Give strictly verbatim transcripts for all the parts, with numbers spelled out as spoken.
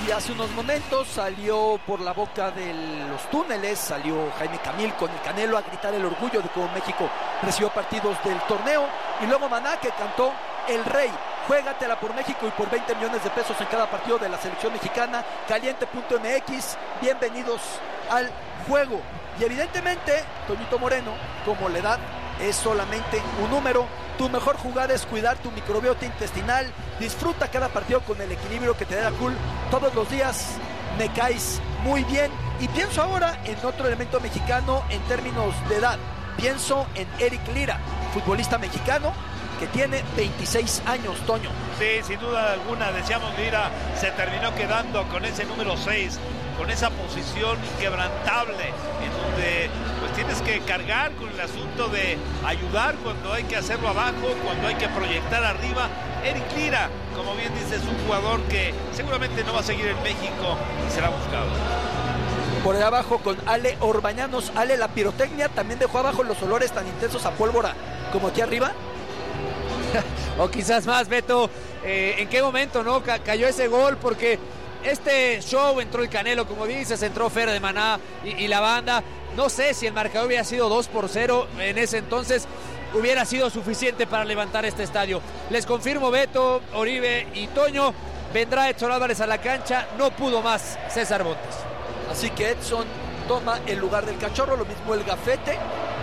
Y hace unos momentos salió por la boca de los túneles, salió Jaime Camil con el Canelo a gritar el orgullo de cómo México recibió partidos del torneo. Y luego Maná, que cantó El Rey, juégatela por México y por veinte millones de pesos en cada partido de la selección mexicana. Caliente punto m x, bienvenidos al juego. Y evidentemente, Toñito Moreno, como la edad es solamente un número, tu mejor jugada es cuidar tu microbiota intestinal. Disfruta cada partido con el equilibrio que te da Cool. Todos los días me caes muy bien. Y pienso ahora en otro elemento mexicano en términos de edad. Pienso en Eric Lira, futbolista mexicano que tiene veintiséis años, Toño. Sí, sin duda alguna, decíamos, Lira se terminó quedando con ese número seis, con esa posición inquebrantable, en donde pues tienes que cargar con el asunto de ayudar cuando hay que hacerlo abajo, cuando hay que proyectar arriba. Eric Lira, como bien dices, es un jugador que seguramente no va a seguir en México y será buscado. Por ahí abajo con Ale Orbañanos. Ale, la pirotecnia también dejó abajo los olores tan intensos a pólvora como aquí arriba. O quizás más, Beto. Eh, ¿En qué momento no Ca- cayó ese gol? Porque este show entró el Canelo, como dices, entró Fer de Maná y, y la banda. No sé si el marcador hubiera sido dos por cero en ese entonces, hubiera sido suficiente para levantar este estadio. Les confirmo, Beto, Oribe y Toño, vendrá Edson Álvarez a la cancha. No pudo más César Montes. Así que Edson toma el lugar del Cachorro, lo mismo el Gafete.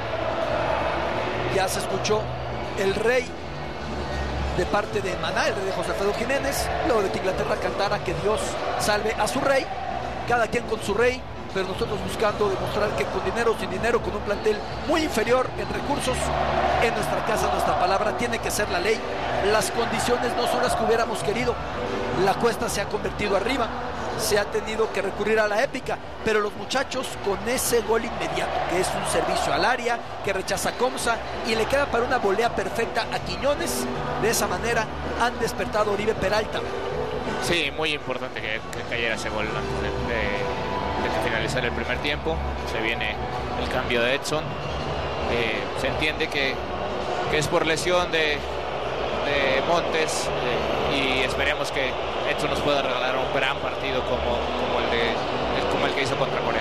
Ya se escuchó el Rey de parte de Maná, el rey de José Alfredo Jiménez, luego de que Inglaterra cantara que Dios salve a su rey, cada quien con su rey, pero nosotros buscando demostrar que con dinero o sin dinero, con un plantel muy inferior en recursos, en nuestra casa nuestra palabra tiene que ser la ley. Las condiciones no son las que hubiéramos querido, la cuesta se ha convertido arriba, se ha tenido que recurrir a la épica, pero los muchachos con ese gol inmediato, que es un servicio al área, que rechaza Comsa y le queda para una volea perfecta a Quiñones, de esa manera han despertado a Oribe Peralta. Sí, muy importante que, que cayera ese gol antes de, de, de que finalizara el primer tiempo. Se viene el cambio de Edson, eh, se entiende que, que es por lesión de, de Montes, eh, y esperemos que Edson nos pueda regalar un gran partido como, como, el, de, como el que hizo contra Corea.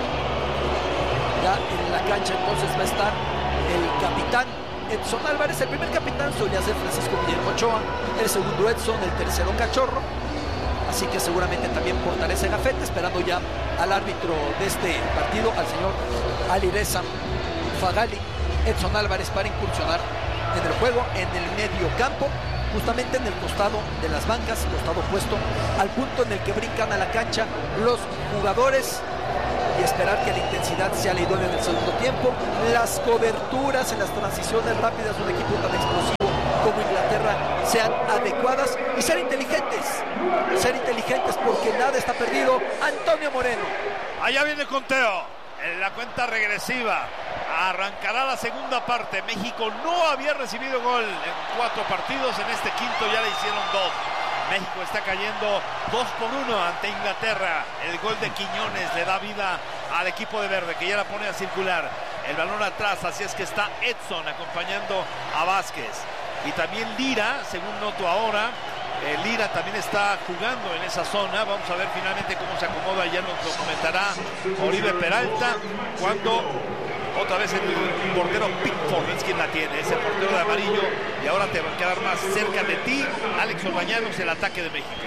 Ya en la cancha entonces va a estar el capitán Edson Álvarez. El primer capitán solía ser Francisco Guillermo Ochoa, el segundo Edson, el tercero Cachorro, así que seguramente también portará ese gafete, esperando ya al árbitro de este partido, al señor Alireza Fagali. Edson Álvarez para incursionar en el juego, en el medio campo, justamente en el costado de las bancas, costado opuesto al punto en el que brincan a la cancha los jugadores, y esperar que la intensidad sea la idónea en el segundo tiempo. Las coberturas en las transiciones rápidas de un equipo tan explosivo como Inglaterra sean adecuadas y ser inteligentes, ser inteligentes porque nada está perdido. Antonio Moreno. Allá viene el conteo, en la cuenta regresiva. Arrancará la segunda parte. México no había recibido gol en cuatro partidos, en este quinto ya le hicieron dos. México está cayendo dos por uno ante Inglaterra. El gol de Quiñones le da vida al equipo de verde, que ya la pone a circular. El balón atrás, así es que está Edson acompañando a Vázquez. Y también Lira, según noto ahora, eh, Lira también está jugando en esa zona. Vamos a ver finalmente cómo se acomoda, ya nos lo comentará Oribe Peralta, cuando otra vez el portero Pickford es quien la tiene, ese portero de amarillo, y ahora te va a quedar más cerca de ti Alex Orbañanos, el ataque de México.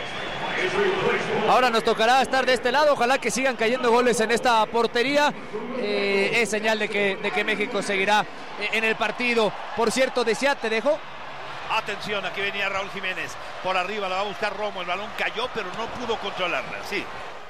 Ahora nos tocará estar de este lado, ojalá que sigan cayendo goles en esta portería. Eh, es señal de que, de que México seguirá en el partido. Por cierto, decía, te dejo. Atención, aquí venía Raúl Jiménez, por arriba la va a buscar Romo, el balón cayó pero no pudo controlarla, sí.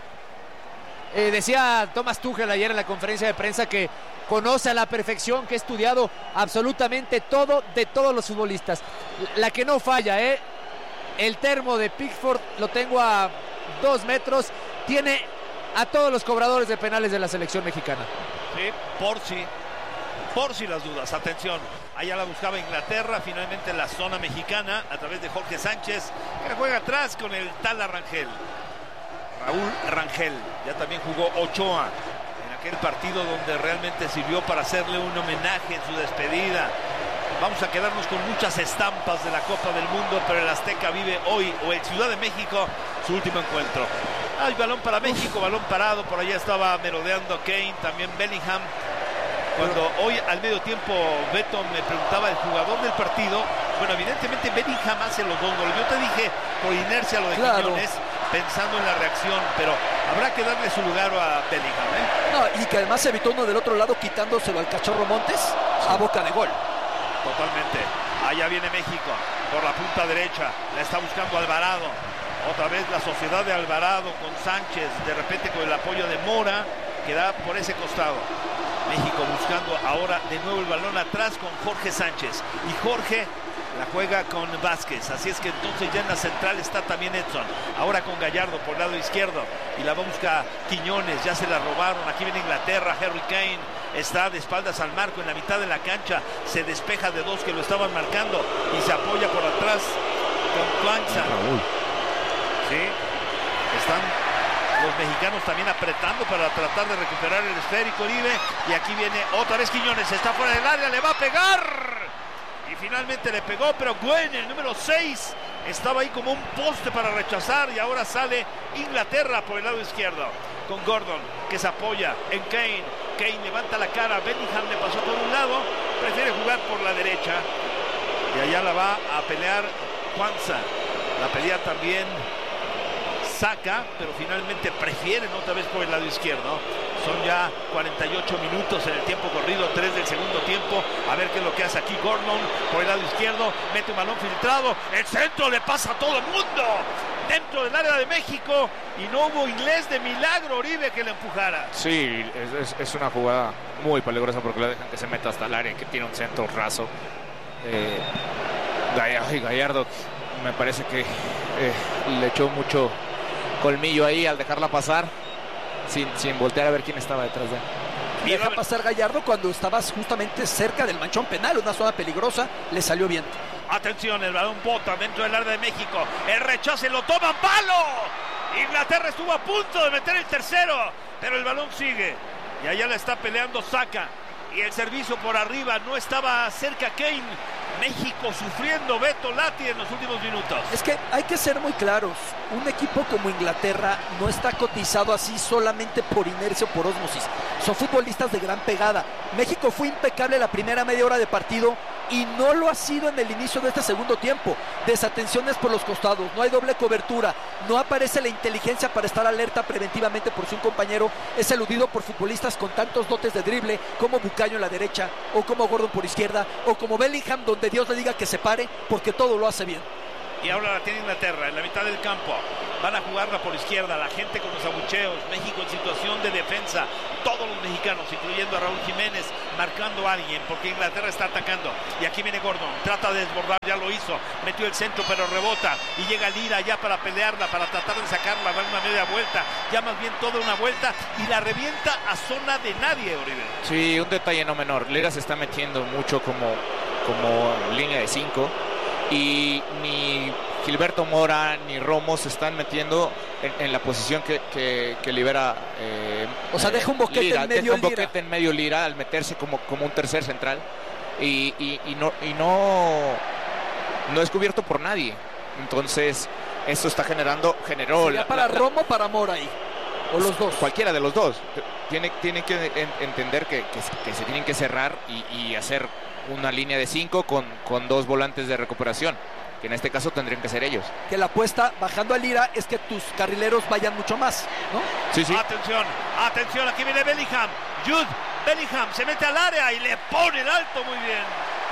Eh, decía Thomas Tuchel ayer en la conferencia de prensa que conoce a la perfección, que ha estudiado absolutamente todo de todos los futbolistas. La que no falla, ¿eh? El termo de Pickford lo tengo a dos metros, tiene a todos los cobradores de penales de la selección mexicana. Sí, por si, por si las dudas, atención. Allá la buscaba Inglaterra, finalmente la zona mexicana a través de Jorge Sánchez, que juega atrás con el tal Rangel. Raúl Rangel, ya también jugó Ochoa en aquel partido donde realmente sirvió para hacerle un homenaje en su despedida. vamos a quedarnos con muchas estampas de la Copa del Mundo, pero el Azteca vive hoy, o en Ciudad de México, su último encuentro. Hay balón para México, balón parado, por allá estaba merodeando Kane, también Bellingham. Cuando hoy al medio tiempo Beto me preguntaba el jugador del partido, bueno, evidentemente Bellingham hace los dos goles. Yo te dije por inercia lo de Claro. Quiñones, pensando en la reacción, pero habrá que darle su lugar a Bellingham, ¿eh? No, y que además evitó uno del otro lado quitándoselo al Cachorro Montes a boca de gol. Totalmente. Allá viene México por la punta derecha, la está buscando Alvarado. Otra vez la sociedad de Alvarado con Sánchez, de repente con el apoyo de Mora, que da por ese costado. México buscando ahora de nuevo el balón atrás con Jorge Sánchez. Y Jorge la juega con Vázquez. Así es que entonces ya en la central está también Edson. Ahora con Gallardo por el lado izquierdo. Y la busca Quiñones. Ya se la robaron. Aquí viene Inglaterra. Harry Kane está de espaldas al marco en la mitad de la cancha. Se despeja de dos que lo estaban marcando. Y se apoya por atrás con Plancha. Sí. Están los mexicanos también apretando para tratar de recuperar el esférico, Oribe. Y aquí viene otra vez Quiñones. Está fuera del área. Le va a pegar. Y finalmente le pegó. Pero Gwen, el número seis, estaba ahí como un poste para rechazar. Y ahora sale Inglaterra por el lado izquierdo. Con Gordon, que se apoya en Kane. Kane levanta la cara. Bellingham le pasó por un lado. Prefiere jugar por la derecha. Y allá la va a pelear Juanza. La pelea también Saca, pero finalmente prefieren otra vez por el lado izquierdo. Son ya cuarenta y ocho minutos en el tiempo corrido, tres del segundo tiempo. A ver qué es lo que hace aquí Gordon por el lado izquierdo. Mete un balón filtrado. El centro le pasa a todo el mundo dentro del área de México. Y no hubo inglés de milagro, Oribe, que le empujara. Sí, es, es, es una jugada muy peligrosa porque le dejan que se meta hasta el área, que tiene un centro raso. Eh, Gallardo, Gallardo me parece que eh, le echó mucho colmillo ahí al dejarla pasar sin, sin voltear a ver quién estaba detrás de él. Y deja pasar Gallardo cuando estabas justamente cerca del manchón penal, una zona peligrosa, le salió bien. Atención, el balón bota dentro del área de México. El rechace lo toman, ¡palo! Inglaterra estuvo a punto de meter el tercero, pero el balón sigue. Y allá la está peleando Saca. Y el servicio por arriba, no estaba cerca Kane. México sufriendo, Beto Lati, en los últimos minutos. Es que hay que ser muy claros. Un equipo como Inglaterra no está cotizado así solamente por inercia o por ósmosis. Son futbolistas de gran pegada. México fue impecable la primera media hora de partido y no lo ha sido en el inicio de este segundo tiempo. Desatenciones por los costados, no hay doble cobertura, no aparece la inteligencia para estar alerta preventivamente por si un compañero es eludido por futbolistas con tantos dotes de drible como Bucaño en la derecha, o como Gordon por izquierda, o como Bellingham, donde Dios le diga que se pare, porque todo lo hace bien. Y ahora la tiene Inglaterra en la mitad del campo. Van a jugarla por izquierda, la gente con los abucheos. México en situación de defensa. Todos los mexicanos, incluyendo a Raúl Jiménez, marcando a alguien, porque Inglaterra está atacando. Y aquí viene Gordon, trata de desbordar, ya lo hizo. Metió el centro, pero rebota. Y llega Lira ya para pelearla, para tratar de sacarla, dar una media vuelta. Ya más bien toda una vuelta. Y la revienta a zona de nadie, Oribe. Sí, un detalle no menor. Lira se está metiendo mucho como, como línea de cinco. Y ni Gilberto Mora ni Romo se están metiendo en, en la posición que, que, que libera eh, o sea, deja un boquete Lira, en medio deja un Lira. boquete en medio Lira al meterse como, como un tercer central y, y, y no y no no es cubierto por nadie. Entonces eso está generando generó la, para la, Romo para Mora ahí, o los dos, cualquiera de los dos. Tiene, tiene que en, entender que, que, que se tienen que cerrar y, y hacer una línea de cinco con, con dos volantes de recuperación, que en este caso tendrían que ser ellos. Que la apuesta bajando a Lira es que tus carrileros vayan mucho más, ¿no? Sí, sí. Atención, atención, aquí viene Bellingham. Jude Bellingham se mete al área y le pone el alto muy bien.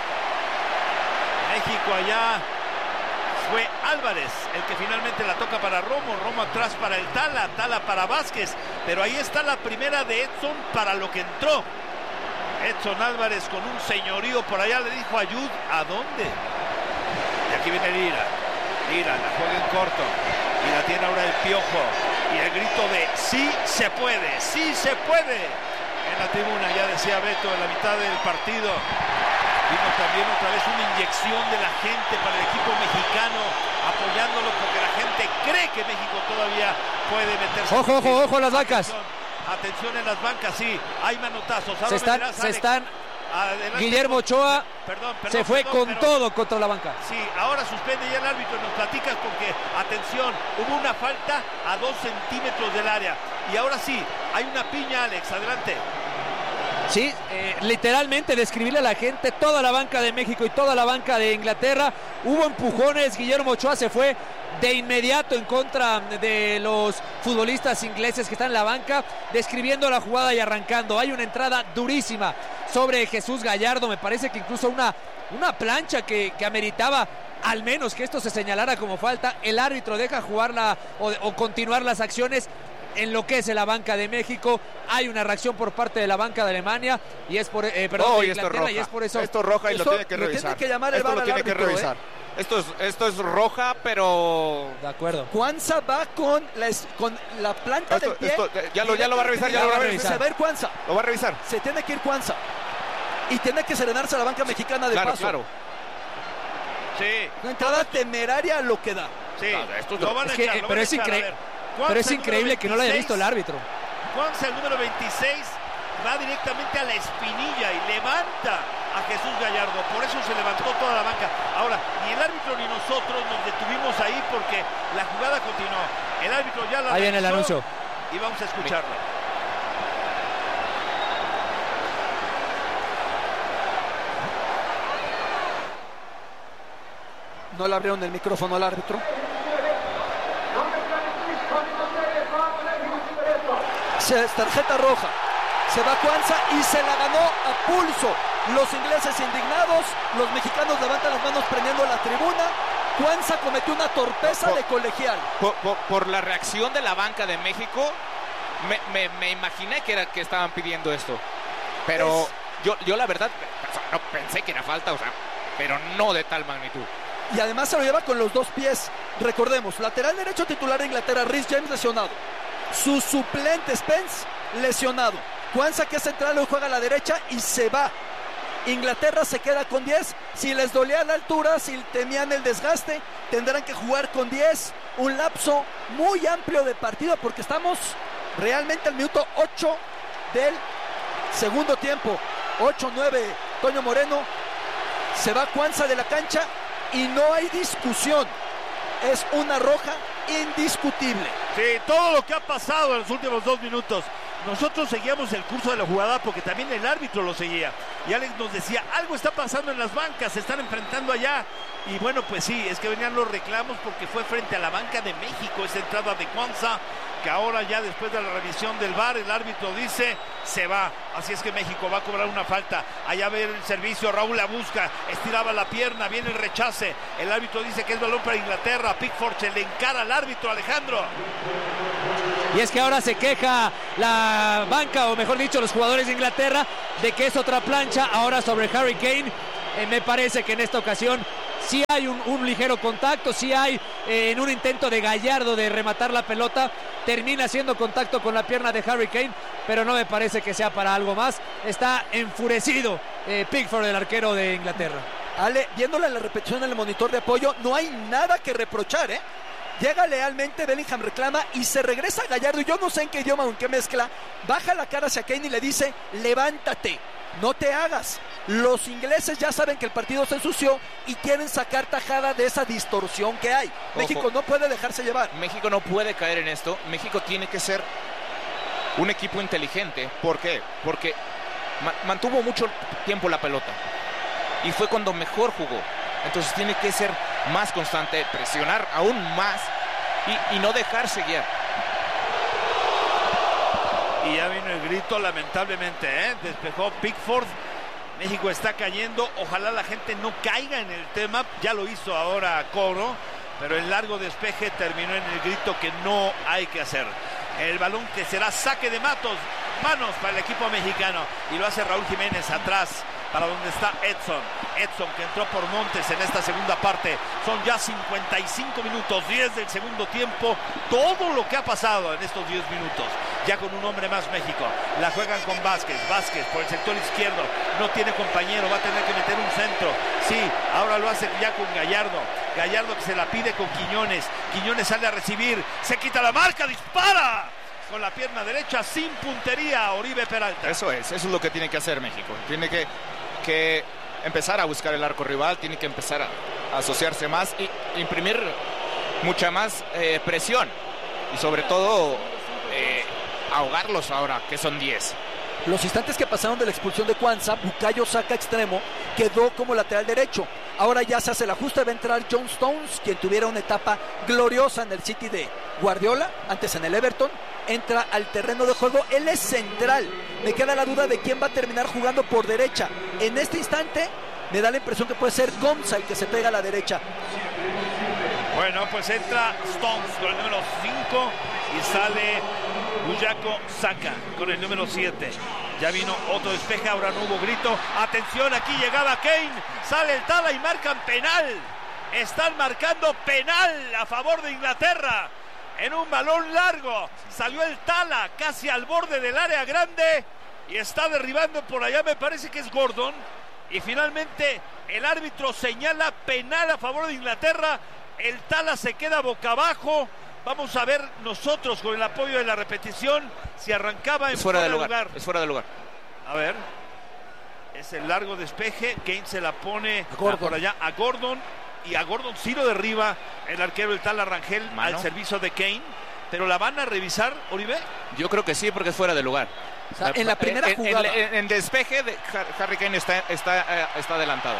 México allá fue Álvarez el que finalmente la toca para Romo. Romo atrás para el Tala, Tala para Vázquez. Pero ahí está la primera de Edson para lo que entró. Edson Álvarez con un señorío por allá le dijo a Jude, ¿a dónde? Y aquí viene Lira. Lira la juega en corto. Y la tiene ahora el Piojo. Y el grito de sí se puede, sí se puede. En la tribuna ya decía Beto en la mitad del partido. Vino también otra vez una inyección de la gente para el equipo mexicano, apoyándolo porque la gente cree que México todavía puede meterse. Ojo, ojo, ojo las vacas. Atención, atención en las bancas, sí, hay manotazos. Se están, se están Adelante, Guillermo Ochoa perdón, perdón, se fue perdón, con pero, todo contra la banca. Sí, ahora suspende ya el árbitro y nos platicas porque, atención, hubo una falta a dos centímetros del área. Y ahora sí, hay una piña, Alex, adelante. Sí, eh, literalmente describirle a la gente, toda la banca de México y toda la banca de Inglaterra, hubo empujones, Guillermo Ochoa se fue de inmediato en contra de los futbolistas ingleses que están en la banca, describiendo la jugada y arrancando. Hay una entrada durísima sobre Jesús Gallardo, me parece que incluso una, una plancha que, que ameritaba al menos que esto se señalara como falta. El árbitro deja jugarla o, o continuar las acciones. Enloquece la banca de México, hay una reacción por parte de la banca de Alemania y es por eh, perdón, oh, de y esto es Inglaterra roja. y es por eso. Esto es roja y Esto lo tiene que lo revisar. tiene que llamar el esto V A R lo al tiene que árbitro, revisar. ¿eh? Esto es esto es roja, pero De acuerdo. Cuanza va con la, es- con la planta Esto- del pie. esto, eh, ya lo- ya lo va a revisar, ya lo va a Se revisar. va a ir Cuanza. lo va a revisar. Se tiene que ir Cuanza. Y tiene que serenarse a la banca mexicana de Claro, paso. claro. Sí, Una entrada temeraria lo que da. sí. No, esto es lo dro- van a Es que, echar, eh, lo pero van a es echar, incre- a ver. Pero Juanza, es el increíble número que no lo haya visto el veintiséis, árbitro. Juanza, el número veintiséis, va directamente a la espinilla y levanta a Jesús Gallardo. Por eso se levantó toda la banca. Ahora, ni el árbitro ni nosotros nos detuvimos ahí porque la jugada continuó. El árbitro ya la Ahí viene el revisó anuncio. y vamos a escucharlo. No le abrieron el micrófono al árbitro. Se, tarjeta roja. Se va Cuanza y se la ganó a pulso. Los ingleses indignados, los mexicanos levantan las manos prendiendo la tribuna. Cuanza cometió una torpeza de colegial. Por, por- por la reacción de la banca de México, me, me- me imaginé que era que estaban pidiendo esto. Pero Es- yo, yo la verdad, o sea, no pensé que era falta, o sea, pero no de tal magnitud. Y además se lo lleva con los dos pies. Recordemos, lateral derecho titular de Inglaterra, Rhys James lesionado. Su suplente Spence lesionado. Cuanza, que es central, hoy juega a la derecha y se va. Inglaterra se queda con diez. Si les dolía la altura, si temían el desgaste, tendrán que jugar con diez. Un lapso muy amplio de partido porque estamos realmente al minuto ocho del segundo tiempo. ocho nueve, Toño Moreno. Se va Cuanza de la cancha y no hay discusión. Es una roja indiscutible. Sí, todo lo que ha pasado en los últimos dos minutos. Nosotros seguíamos el curso de la jugada porque también el árbitro lo seguía. Y Alex nos decía, algo está pasando en las bancas, se están enfrentando allá. Y bueno, pues sí, es que venían los reclamos porque fue frente a la banca de México esa entrada de Cuanza, que ahora ya después de la revisión del V A R, el árbitro dice, se va. Así es que México va a cobrar una falta. Allá ve el servicio, Raúl la busca, estiraba la pierna, viene el rechace. El árbitro dice que es balón para Inglaterra. Pickford se le encara al árbitro, Alejandro. Y es que ahora se queja la banca, o mejor dicho, los jugadores de Inglaterra, de que es otra plancha ahora sobre Harry Kane. Eh, me parece que en esta ocasión sí hay un, un ligero contacto, sí hay eh, en un intento de Gallardo de rematar la pelota, termina haciendo contacto con la pierna de Harry Kane, pero no me parece que sea para algo más. Está enfurecido eh, Pickford, el arquero de Inglaterra. Ale, viéndola en la repetición en el monitor de apoyo, no hay nada que reprochar, ¿eh? Llega lealmente, Bellingham reclama y se regresa a Gallardo. Y yo no sé en qué idioma o en qué mezcla. Baja la cara hacia Kane y le dice, levántate, no te hagas. Los ingleses ya saben que el partido se ensució y quieren sacar tajada de esa distorsión que hay. Ojo. México no puede dejarse llevar. México no puede caer en esto. México tiene que ser un equipo inteligente. ¿Por qué? Porque ma- mantuvo mucho tiempo la pelota y fue cuando mejor jugó. Entonces tiene que ser más constante, presionar aún más y, y no dejarse guiar. Y ya vino el grito, lamentablemente, ¿eh? Despejó Pickford. México está cayendo. Ojalá la gente no caiga en el tema. Ya lo hizo ahora Coro, pero el largo despeje terminó en el grito que no hay que hacer. El balón que será saque de Matos. Manos para el equipo mexicano. Y lo hace Raúl Jiménez atrás, para donde está Edson. Edson, que entró por Montes en esta segunda parte. Son ya cincuenta y cinco minutos, diez del segundo tiempo. Todo lo que ha pasado en estos diez minutos. Ya con un hombre más México. La juegan con Vázquez. Vázquez por el sector izquierdo. No tiene compañero, va a tener que meter un centro. Sí, ahora lo hace ya con Gallardo. Gallardo que se la pide con Quiñones. Quiñones sale a recibir. Se quita la marca, dispara. con la pierna derecha sin puntería Oribe Peralta. Eso es, eso es lo que tiene que hacer México. Tiene que, que empezar a buscar el arco rival, tiene que empezar a, a asociarse más y imprimir mucha más eh, presión. Y sobre todo eh, ahogarlos ahora, que son diez. Los instantes que pasaron de la expulsión de Cuanza, Bukayo Saka extremo, quedó como lateral derecho. Ahora ya se hace el ajuste, va a entrar John Stones, quien tuviera una etapa gloriosa en el City de Guardiola, antes en el Everton, entra al terreno de juego, él es central. Me queda la duda de quién va a terminar jugando por derecha. En este instante me da la impresión que puede ser Gonza el que se pega a la derecha. Bueno, pues entra Stones con el número cinco y sale Bukayo Saka con el número siete. Ya vino otro despeje, ahora no hubo grito. Atención, aquí llegaba Kane, sale el Tala y marcan penal. Están marcando penal a favor de Inglaterra. En un balón largo salió el Tala casi al borde del área grande y está derribando por allá, me parece que es Gordon. Y finalmente el árbitro señala penal a favor de Inglaterra. El Tala se queda boca abajo. Vamos a ver nosotros con el apoyo de la repetición si arrancaba en es fuera, fuera de de lugar, lugar. Es fuera de lugar. A ver. Es el largo despeje. Kane se la pone a Gordon. por allá a Gordon. Y a Gordon sí lo derriba el arquero el Tala Rangel. Mano. Al servicio de Kane. Pero la van a revisar, Oribe. Yo creo que sí, porque es fuera de lugar. O sea, en la primera en, jugada. En, en, en despeje, de Harry Kane está, está, eh, está adelantado.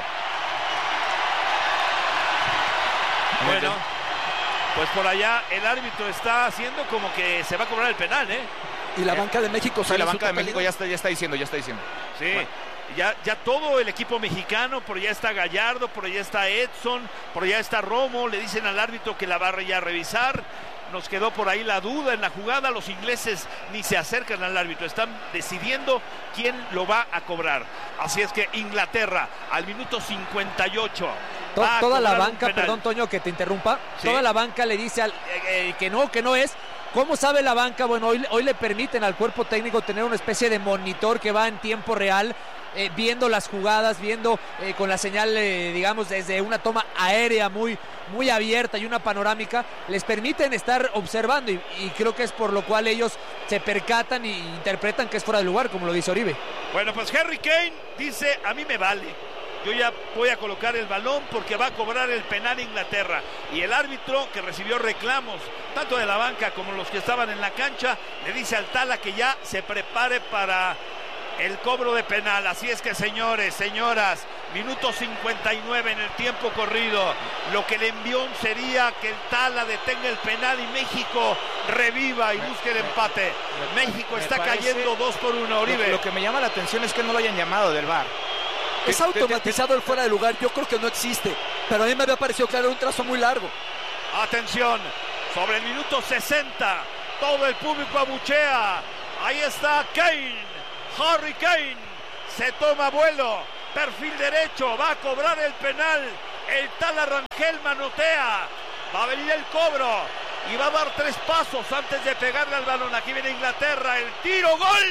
Bueno, pues por allá el árbitro está haciendo como que se va a cobrar el penal, ¿eh? Y la banca de México Sí, sale la en su banca de México ya totalidad. está, ya está diciendo, ya está diciendo. Sí, Bueno. ya, ya todo el equipo mexicano, por allá está Gallardo, por allá está Edson, por allá está Romo, le dicen al árbitro que la va a ya revisar. Nos quedó por ahí la duda en la jugada, los ingleses ni se acercan al árbitro, están decidiendo quién lo va a cobrar. Así es que Inglaterra al minuto cincuenta y ocho. To- va a toda la cobrar un banca, penal. perdón Toño que te interrumpa, Sí. toda la banca le dice al, eh, eh, que no, que no es. ¿Cómo sabe la banca? Bueno, hoy, hoy le permiten al cuerpo técnico tener una especie de monitor que va en tiempo real, eh, viendo las jugadas, viendo eh, con la señal, eh, digamos, desde una toma aérea muy, muy abierta y una panorámica, les permiten estar observando y, y creo que es por lo cual ellos se percatan y interpretan que es fuera de lugar, como lo dice Oribe. Bueno, pues Harry Kane dice, a mí me vale. Yo ya voy a colocar el balón porque va a cobrar el penal Inglaterra. Y el árbitro, que recibió reclamos tanto de la banca como los que estaban en la cancha, le dice al Tala que ya se prepare para el cobro de penal. Así es que, señores, señoras, minuto cincuenta y nueve en el tiempo corrido. Lo que le envió sería que el Tala detenga el penal y México reviva y busque el empate. México me está parece- cayendo dos por uno, Oribe. Lo, lo que me llama la atención es que no lo hayan llamado del V A R. Es automatizado el fuera de lugar, yo creo que no existe. Pero a mí me había parecido claro un trazo muy largo. Atención, sobre el minuto sesenta, todo el público abuchea. Ahí está Kane, Harry Kane, se toma vuelo, perfil derecho, va a cobrar el penal. El Tala Rangel manotea, va a venir el cobro y va a dar tres pasos antes de pegarle al balón. Aquí viene Inglaterra, el tiro, gol.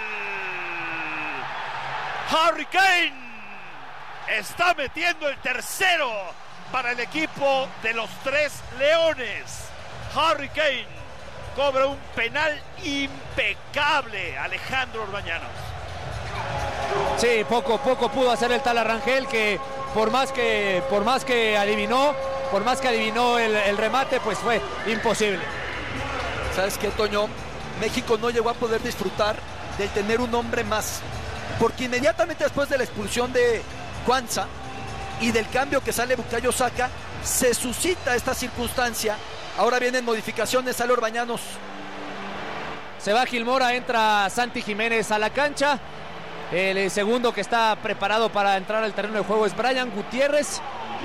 Harry Kane está metiendo el tercero para el equipo de los Tres Leones. Harry Kane cobra un penal impecable, Alejandro Orbañanos. Sí, poco, poco pudo hacer el Tala Rangel, que por más que, por más que adivinó, por más que adivinó el, el remate, pues fue imposible. ¿Sabes qué, Toño? México no llegó a poder disfrutar del tener un hombre más. Porque inmediatamente después de la expulsión de Cuanza y del cambio que sale Bukayo Saka, se suscita esta circunstancia. Ahora vienen modificaciones, sale Orbañanos. Se va Gilmora, entra Santi Jiménez a la cancha. El segundo que está preparado para entrar al terreno de juego es Brian Gutiérrez.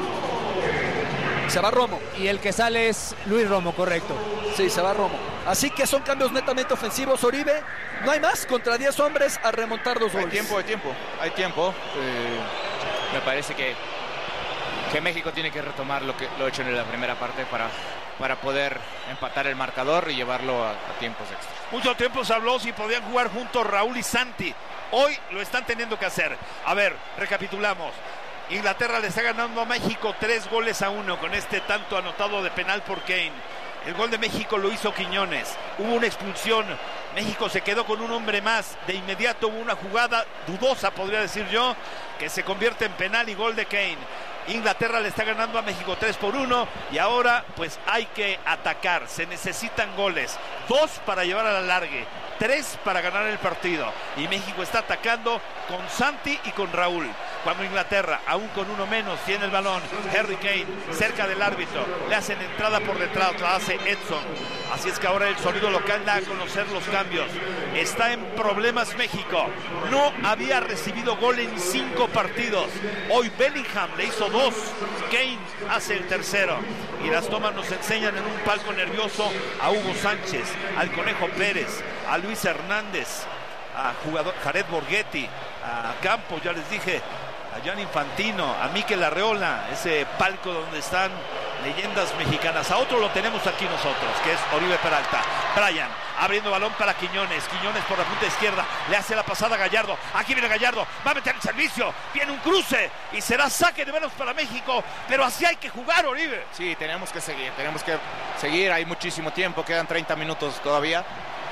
Se va Romo. Y el que sale es Luis Romo, correcto. Sí, se va Romo. Así que son cambios netamente ofensivos, Oribe. No hay más, contra diez hombres a remontar dos Hay goles. tiempo, hay tiempo, hay tiempo. Eh, me parece que, que México tiene que retomar lo que lo hecho en la primera parte para, para poder empatar el marcador y llevarlo a, a tiempos extras. Mucho tiempo se habló si podían jugar juntos Raúl y Santi. Hoy lo están teniendo que hacer. A ver, recapitulamos. Inglaterra le está ganando a México tres goles a uno con este tanto anotado de penal por Kane. El gol de México lo hizo Quiñones. Hubo una expulsión. México se quedó con un hombre más. De inmediato hubo una jugada dudosa, podría decir yo, que se convierte en penal y gol de Kane. Inglaterra le está ganando a México tres por uno y ahora pues hay que atacar. Se necesitan goles. Dos para llevar a la largue. Tres para ganar el partido. Y México está atacando con Santi y con Raúl. Cuando Inglaterra, aún con uno menos, tiene el balón, Harry Kane cerca del árbitro, le hacen entrada por detrás, la hace Edson. Así es que ahora el sonido local da a conocer los cambios. Está en problemas México. No había recibido gol en cinco partidos. Hoy Bellingham le hizo dos. Kane hace el tercero. Y las tomas nos enseñan en un palco nervioso a Hugo Sánchez, al Conejo Pérez, a Luis Hernández, a jugador Jared Borghetti, a Campos, ya les dije, a Jan Infantino, a Mikel Arreola, ese palco donde están leyendas mexicanas. A otro lo tenemos aquí nosotros, que es Oribe Peralta. Brian abriendo balón para Quiñones. Quiñones por la punta izquierda, le hace la pasada a Gallardo. Aquí viene Gallardo, va a meter el servicio, viene un cruce y será saque de menos para México, pero así hay que jugar, Oribe. Sí, tenemos que seguir, tenemos que seguir, hay muchísimo tiempo, quedan treinta minutos todavía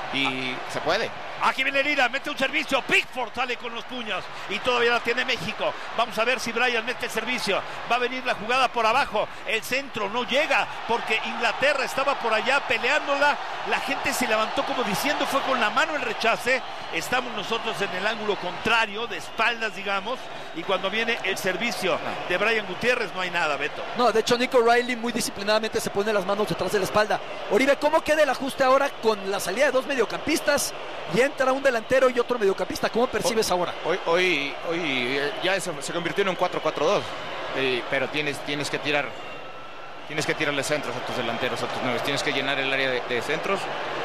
y ah. se puede. Aquí viene Lira, mete un servicio, Pickford sale con los puños y todavía la tiene México. Vamos a ver si Brian mete el servicio. Va a venir la jugada por abajo, el centro no llega porque Inglaterra estaba por allá peleándola. La gente se levantó como diciendo, fue con la mano el rechace. Estamos nosotros en el ángulo contrario, de espaldas digamos, y cuando viene el servicio de Brian Gutiérrez no hay nada, Beto. No, de hecho Nico Riley muy disciplinadamente se pone las manos detrás de la espalda. Oribe, ¿cómo queda el ajuste ahora con la salida de dos mediocampistas y entra un delantero y otro mediocampista? ¿Cómo percibes hoy, ahora? Hoy, hoy, hoy ya se, se convirtió en un cuatro cuatro dos, eh, pero tienes, tienes que tirar tienes que tirarle centros a tus delanteros, a tus nueve, tienes que llenar el área de, de centros.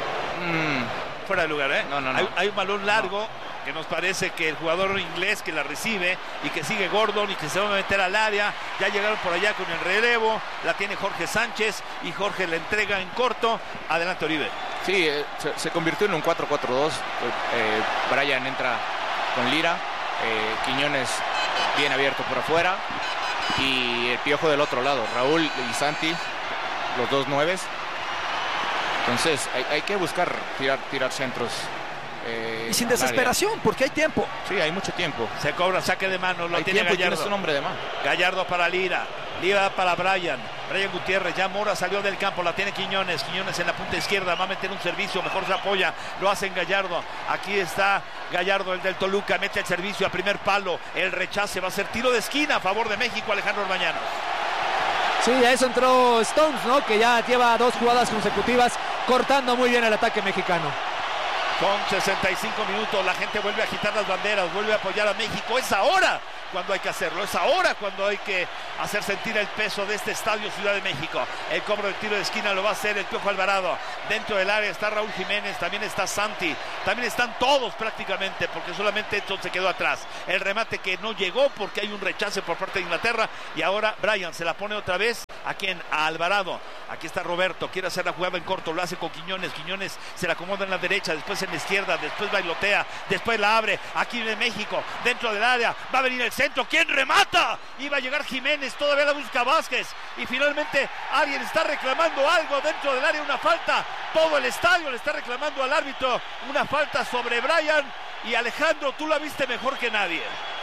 Mm. Fuera de lugar, ¿eh? No, no, no. Hay, hay un balón largo no. que nos parece que el jugador inglés que la recibe y que sigue Gordon y que se va a meter al área, ya llegaron por allá con el relevo, la tiene Jorge Sánchez y Jorge la entrega en corto. Adelante, Oribe. Sí, eh, se, se convirtió en un cuatro cuatro dos. Eh, Brian entra con Lira, eh, Quiñones bien abierto por afuera y el Piojo del otro lado, Raúl y Santi, los dos nueves. Entonces hay, hay que buscar tirar, tirar centros. Eh, y sin desesperación, área. Porque hay tiempo. Sí, hay mucho tiempo. Se cobra saque de mano, lo hay tiene tiempo, Gallardo. Tienes un hombre de mano. Gallardo para Lira. Lira para Brian. Brian Gutiérrez, ya Mora salió del campo, la tiene Quiñones. Quiñones en la punta izquierda, va a meter un servicio, mejor se apoya, lo hace en Gallardo. Aquí está Gallardo, el del Toluca, mete el servicio a primer palo. El rechace va a ser tiro de esquina a favor de México, Alejandro Orbañanos. Sí, a eso entró Stones, ¿no? Que ya lleva dos jugadas consecutivas cortando muy bien el ataque mexicano. Son sesenta y cinco minutos, la gente vuelve a agitar las banderas, vuelve a apoyar a México. Es ahora cuando hay que hacerlo, es ahora cuando hay que hacer sentir el peso de este estadio Ciudad de México. El cobro del tiro de esquina lo va a hacer el Piojo Alvarado. Dentro del área está Raúl Jiménez, también está Santi, también están todos prácticamente, porque solamente Edson se quedó atrás. El remate que no llegó porque hay un rechace por parte de Inglaterra y ahora Brian se la pone otra vez. ¿A quién? A Alvarado. Aquí está Roberto, quiere hacer la jugada en corto, lo hace con Quiñones. Quiñones se la acomoda en la derecha, después en la izquierda, después bailotea, después la abre. Aquí viene México, dentro del área, va a venir el centro. ¿Quién remata? Iba a llegar Jiménez, todavía la busca Vázquez. Y finalmente alguien está reclamando algo dentro del área, una falta. Todo el estadio le está reclamando al árbitro una falta sobre Brian. Y Alejandro, tú la viste mejor que nadie.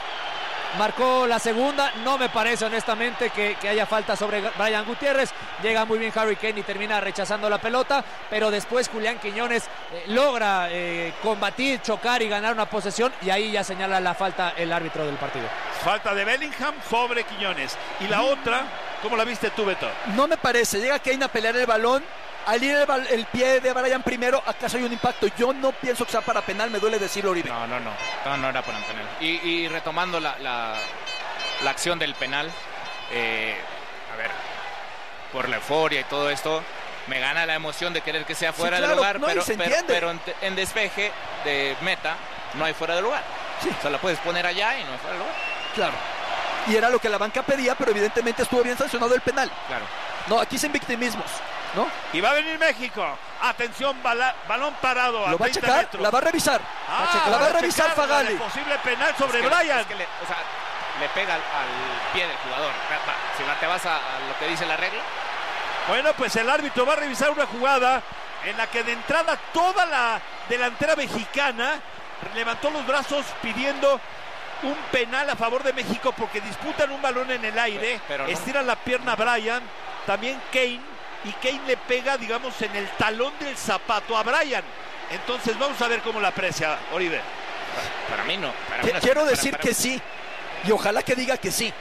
Marcó la segunda, no me parece honestamente que, que haya falta sobre Brian Gutiérrez. Llega muy bien Harry Kane y termina rechazando la pelota, pero después Julián Quiñones eh, logra eh, combatir, chocar y ganar una posesión, y ahí ya señala la falta el árbitro del partido. Falta de Bellingham sobre Quiñones. Y la otra, ¿cómo la viste tú, Beto? No me parece, llega Kane a pelear el balón. Al ir el, el pie de Brian primero, ¿acaso hay un impacto? Yo no pienso que sea para penal, me duele decirlo, Oribe. No, no, no, no, no era para penal. Y, y retomando la, la, la acción del penal, eh, a ver, por la euforia y todo esto, me gana la emoción de querer que sea fuera sí, claro, de lugar, no, pero, pero, pero en, en despeje de meta no hay fuera de lugar. Sí. O sea, la puedes poner allá y no hay fuera de lugar. Claro. Y era lo que la banca pedía, pero evidentemente estuvo bien sancionado el penal. Claro. No, aquí sin victimismos, ¿no? Y va a venir México. Atención, bala, balón parado a ¿Lo va a checar? metros. La va a revisar. Ah, va a checar. La va a revisar Fagali. Posible penal sobre es que, Brian. Es que le, o sea, le pega al, al pie del jugador. Si te vas a, a lo que dice la regla, Bueno, pues el árbitro va a revisar una jugada en la que de entrada toda la delantera mexicana levantó los brazos pidiendo un penal a favor de México porque disputan un balón en el aire, pero no. Estira la pierna Brian, también Kane, y Kane le pega, digamos, en el talón del zapato a Brian. Entonces vamos a ver cómo la aprecia Oribe. Para, para mí no. Para mí no Quiero para, decir para, que para... sí, y ojalá que diga que sí.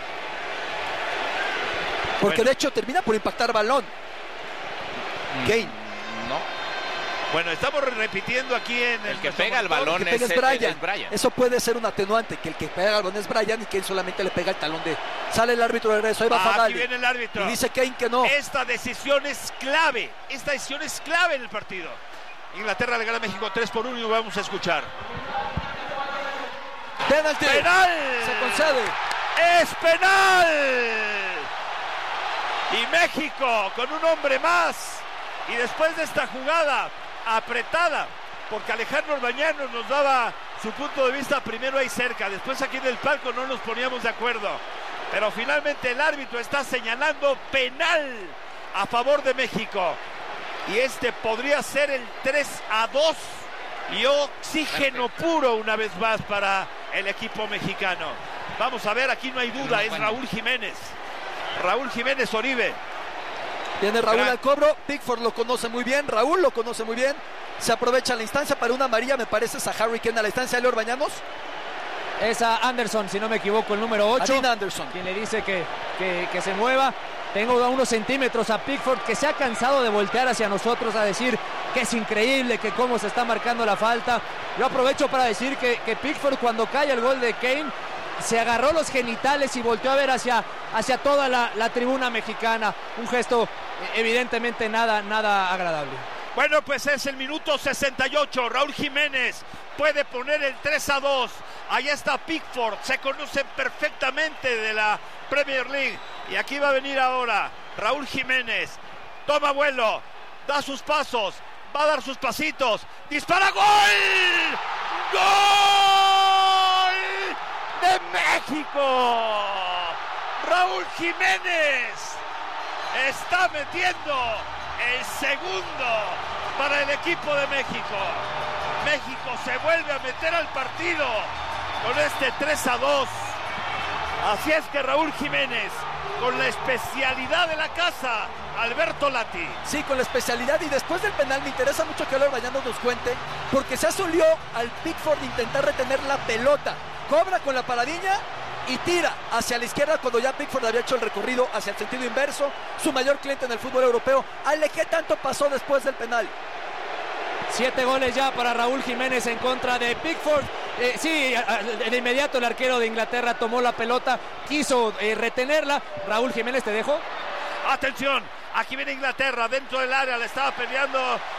Porque Bueno. de hecho termina por impactar balón. Mm, Kane. No. Bueno, estamos repitiendo aquí en El que nuestro pega el monitor. balón El que es, pega es es- Brian. es Brian. Eso puede ser un atenuante, que el que pega el balón es Brian y Kane solamente le pega el talón de... Sale el árbitro de regreso, ahí va Ah, aquí Fagali. viene el árbitro. Y dice Kane que no. Esta decisión es clave. Esta decisión es clave en el partido. Inglaterra le gana a México tres por uno y vamos a escuchar. Penalti. ¡Penal! Se concede. ¡Es penal! Y México con un hombre más. Y después de esta jugada apretada, porque Alejandro Orbañanos nos daba su punto de vista primero ahí cerca, después aquí en el palco no nos poníamos de acuerdo. Pero finalmente el árbitro está señalando penal a favor de México. Y este podría ser el tres a dos. Y oxígeno puro una vez más para el equipo mexicano. Vamos a ver, aquí no hay duda, es Raúl Jiménez. Raúl Jiménez Oribe. Viene Raúl Gran- al cobro, Pickford lo conoce muy bien, Raúl lo conoce muy bien. Se aprovecha la instancia para una amarilla, me parece, es a Harry Kane a la instancia de Leo Orbañanos. Es a Anderson, si no me equivoco, el número ocho. A Dean Anderson. Quien le dice que, que, que se mueva. Tengo a unos centímetros a Pickford, que se ha cansado de voltear hacia nosotros a decir que es increíble, que cómo se está marcando la falta. Yo aprovecho para decir que, que Pickford, cuando cae el gol de Kane, se agarró los genitales y volteó a ver hacia, hacia toda la, la tribuna mexicana. Un gesto evidentemente nada, nada agradable. Bueno, pues es el minuto sesenta y ocho. Raúl Jiménez puede poner el tres a dos. Ahí está Pickford. Se conocen perfectamente de la Premier League. Y aquí va a venir ahora Raúl Jiménez. Toma vuelo. Da sus pasos. Va a dar sus pasitos. Dispara. ¡Gol! ¡Gol! ¡De México! Raúl Jiménez está metiendo el segundo para el equipo de México. México se vuelve a meter al partido con este tres a dos. Así es que Raúl Jiménez, con la especialidad de la casa, Alberto Lati. Sí, con la especialidad, y después del penal me interesa mucho que Leo Orbañanos nos cuente, porque se asolió al Pickford de intentar retener la pelota. Cobra con la paradilla y tira hacia la izquierda cuando ya Pickford había hecho el recorrido hacia el sentido inverso. Su mayor cliente en el fútbol europeo. Ale, ¿qué tanto pasó después del penal? Siete goles ya para Raúl Jiménez en contra de Pickford. Eh, sí, a- a- de inmediato el arquero de Inglaterra tomó la pelota, quiso eh, retenerla. Raúl Jiménez, te dejo. Atención, aquí viene Inglaterra dentro del área, le estaba peleando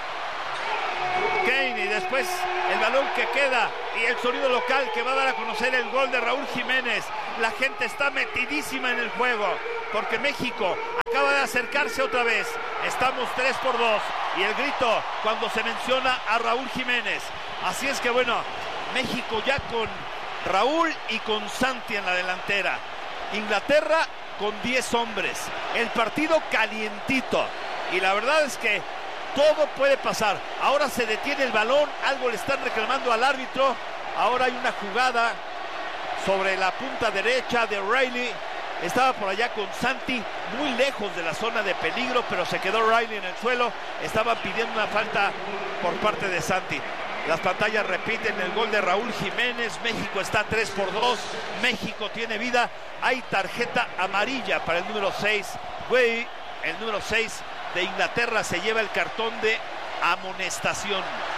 Kane y después el balón que queda y el sonido local que va a dar a conocer el gol de Raúl Jiménez. La gente está metidísima en el juego porque México acaba de acercarse otra vez. Estamos tres por dos y el grito cuando se menciona a Raúl Jiménez. Así es que bueno, México ya con Raúl y con Santi en la delantera. Inglaterra con diez hombres. El partido calientito. Y la verdad es que todo puede pasar. Ahora se detiene el balón, algo le están reclamando al árbitro. Ahora hay una jugada sobre la punta derecha de Riley. Estaba por allá con Santi, muy lejos de la zona de peligro, pero se quedó Riley en el suelo. Estaban pidiendo una falta por parte de Santi. Las pantallas repiten el gol de Raúl Jiménez. México está tres por dos. México tiene vida. Hay tarjeta amarilla para el número seis. Güey, el número seis de Inglaterra se lleva el cartón de amonestación.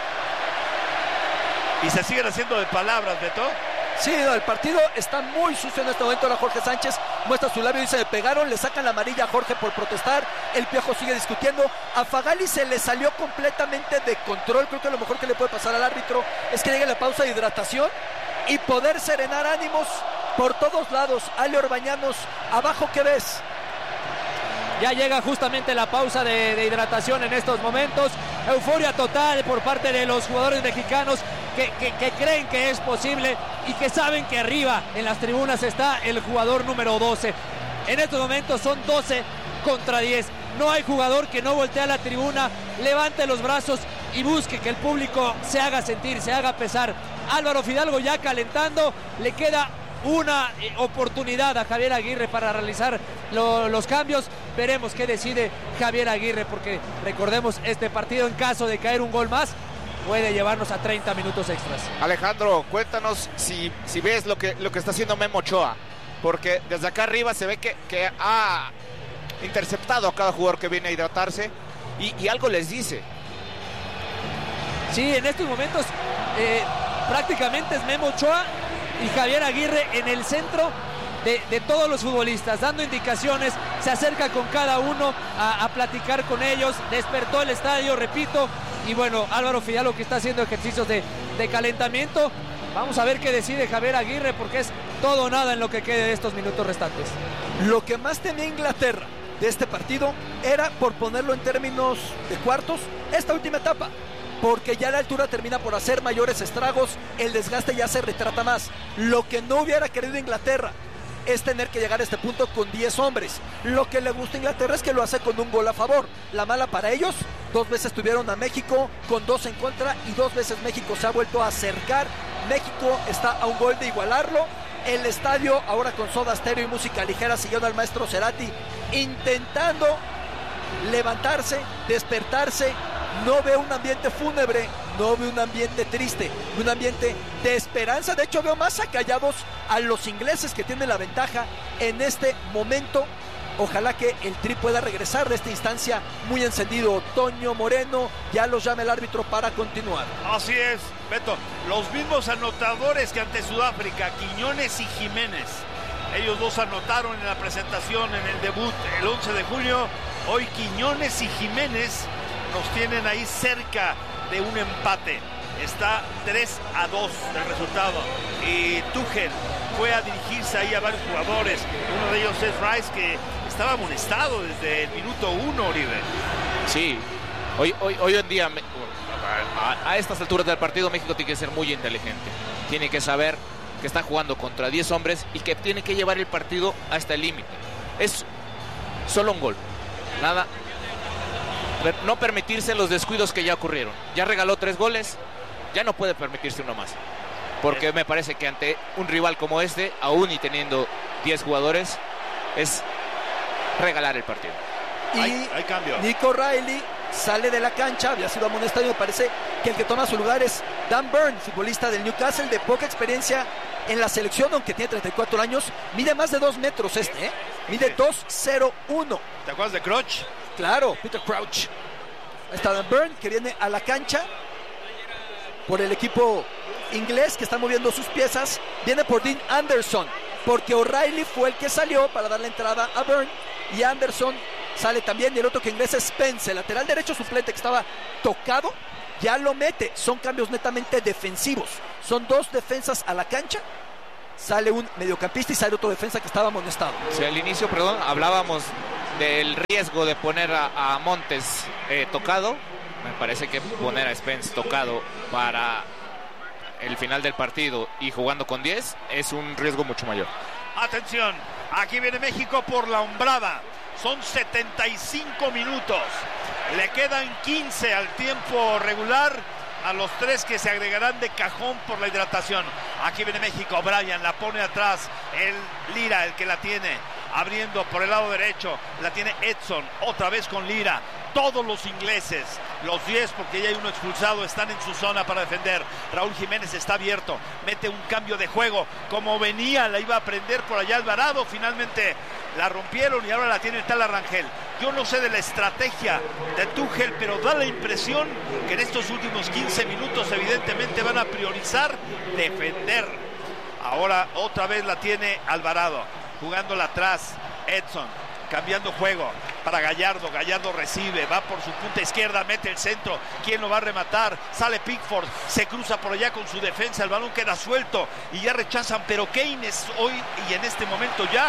Y se siguen haciendo de palabras, Beto. Sí, no, el partido está muy sucio en este momento. Ahora Jorge Sánchez muestra su labio y dice: me pegaron, le sacan la amarilla a Jorge por protestar. El Piojo sigue discutiendo. A Fagali se le salió completamente de control. Creo que lo mejor que le puede pasar al árbitro es que llegue la pausa de hidratación y poder serenar ánimos por todos lados. Ale Orbañanos, abajo, ¿qué ves? Ya llega justamente la pausa de, de hidratación en estos momentos. Euforia total por parte de los jugadores mexicanos que, que, que creen que es posible y que saben que arriba en las tribunas está el jugador número doce. En estos momentos son doce contra diez. no hay jugador que no voltee a la tribuna, levante los brazos y busque que el público se haga sentir, se haga pesar. Álvaro Fidalgo ya calentando, le queda una eh, oportunidad a Javier Aguirre para realizar lo, los cambios. Veremos qué decide Javier Aguirre, porque recordemos, este partido, en caso de caer un gol más, puede llevarnos a treinta minutos extras. Alejandro, cuéntanos si, si ves lo que, lo que está haciendo Memo Ochoa, porque desde acá arriba se ve que, que ha interceptado a cada jugador que viene a hidratarse y, y algo les dice. Sí, en estos momentos eh, prácticamente es Memo Ochoa y Javier Aguirre en el centro de, de todos los futbolistas, dando indicaciones, se acerca con cada uno a, a platicar con ellos, despertó el estadio, repito, y bueno, Álvaro Fidalgo que está haciendo ejercicios de, de calentamiento. Vamos a ver qué decide Javier Aguirre, porque es todo o nada en lo que quede de estos minutos restantes. Lo que más temía Inglaterra de este partido era, por ponerlo en términos de cuartos, esta última etapa, porque ya la altura termina por hacer mayores estragos, el desgaste ya se retrata más. Lo que no hubiera querido Inglaterra es tener que llegar a este punto con diez hombres. Lo que le gusta a Inglaterra es que lo hace con un gol a favor. La mala para ellos, dos veces tuvieron a México con dos en contra y dos veces México se ha vuelto a acercar. México está a un gol de igualarlo. El estadio, ahora con soda stereo y música ligera, siguiendo al maestro Cerati, intentando levantarse, despertarse. No veo un ambiente fúnebre, no veo un ambiente triste, un ambiente de esperanza. De hecho, veo más acallados a los ingleses, que tienen la ventaja en este momento. Ojalá que el Tri pueda regresar de esta instancia muy encendido. Toño Moreno, ya los llama el árbitro para continuar. Así es, Beto. Los mismos anotadores que ante Sudáfrica, Quiñones y Jiménez. Ellos dos anotaron en la presentación, en el debut, el once de julio. Hoy Quiñones y Jiménez nos tienen ahí cerca de un empate. Está tres a dos el resultado. Y Tuchel fue a dirigirse ahí a varios jugadores. Uno de ellos es Rice, que estaba amonestado desde el minuto uno, Oribe. Sí, hoy, hoy, hoy en día, a, a estas alturas del partido, México tiene que ser muy inteligente. Tiene que saber que está jugando contra diez hombres y que tiene que llevar el partido hasta el límite. Es solo un gol, nada. No permitirse los descuidos que ya ocurrieron. Ya regaló tres goles, ya no puede permitirse uno más. Porque me parece que ante un rival como este, aún y teniendo diez jugadores, es regalar el partido. Y hay, hay cambio. Nico Riley sale de la cancha, había sido amonestado y me parece que el que toma su lugar es Dan Burn, futbolista del Newcastle, de poca experiencia en la selección, aunque tiene treinta y cuatro años. Mide más de dos metros este, ¿eh? Mide dos cero uno. ¿Te acuerdas de Crouch? Claro, Peter Crouch. Ahí está Dan Burn, que viene a la cancha por el equipo inglés, que está moviendo sus piezas. Viene por Dean Anderson, porque O'Reilly fue el que salió para dar la entrada a Burn, y Anderson sale también. Y el otro que ingresa es Spence, el lateral derecho suplente, que estaba tocado, ya lo mete. Son cambios netamente defensivos, son dos defensas a la cancha. Sale un mediocampista y sale otro defensa que estaba amonestado. Sí, al inicio, perdón, hablábamos del riesgo de poner a, a Montes eh, tocado. Me parece que poner a Spence tocado para el final del partido y jugando con diez es un riesgo mucho mayor. Atención, aquí viene México por la hombrada. Son setenta y cinco minutos. Le quedan quince al tiempo regular, a los tres que se agregarán de cajón por la hidratación. Aquí viene México, Brian la pone atrás, el Lira, el que la tiene, abriendo por el lado derecho, la tiene Edson, otra vez con Lira. Todos los ingleses, los diez, porque ya hay uno expulsado, están en su zona para defender. Raúl Jiménez está abierto, mete un cambio de juego, como venía, la iba a prender por allá Alvarado, finalmente la rompieron y ahora la tiene el tal Arrangel. Yo no sé de la estrategia de Tuchel, pero da la impresión que en estos últimos quince minutos evidentemente van a priorizar defender. Ahora otra vez la tiene Alvarado, jugándola atrás, Edson, cambiando juego para Gallardo. Gallardo recibe, va por su punta izquierda, mete el centro. ¿Quién lo va a rematar? Sale Pickford, se cruza por allá con su defensa, el balón queda suelto y ya rechazan. Pero Keynes hoy y en este momento ya